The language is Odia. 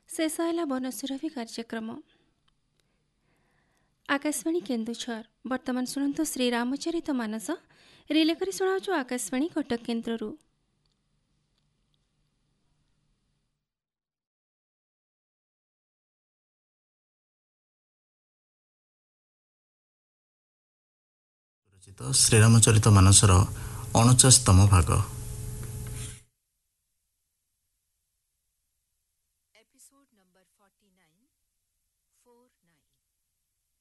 ଶେଷ ହେଲା ବନସୁରଭି କାର୍ଯ୍ୟକ୍ରମ। ଆକାଶବାଣୀ କେନ୍ଦୁଝର। ବର୍ତ୍ତମାନ ଶୁଣନ୍ତୁ ଶ୍ରୀରାମଚରିତ ମାନସ। ରିଲେ କରି ଶୁଣାଉଛୁ ଆକାଶବାଣୀ କଟକ କେନ୍ଦ୍ରରୁ। ଶ୍ରୀରାମଚରିତ ମାନସର 49ତମ ଭାଗ।